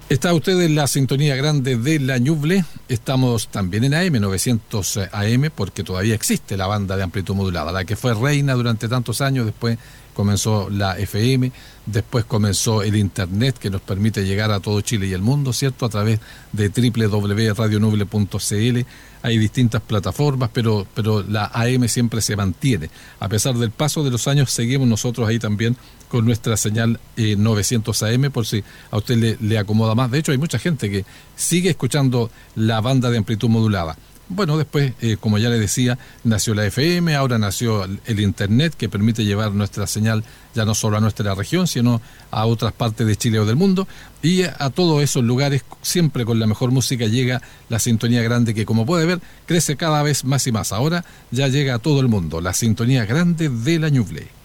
Está usted en la sintonía grande de la Ñuble. Estamos también en AM, 900 AM, porque todavía existe la banda de amplitud modulada, la que fue reina durante tantos años. Después comenzó la FM, después comenzó el Internet, que nos permite llegar a todo Chile y el mundo, ¿cierto? A través de www.radionuble.cl. Hay distintas plataformas, pero la AM siempre se mantiene. A pesar del paso de los años, seguimos nosotros ahí también con nuestra señal 900 AM, por si a usted le acomoda más. De hecho, hay mucha gente que sigue escuchando la banda de amplitud modulada. Bueno, después, como ya le decía, nació la FM, ahora nació el Internet, que permite llevar nuestra señal ya no solo a nuestra región, sino a otras partes de Chile o del mundo. Y a todos esos lugares, siempre con la mejor música, llega la sintonía grande, que como puede ver, crece cada vez más y más. Ahora ya llega a todo el mundo, la sintonía grande de la Ñuble.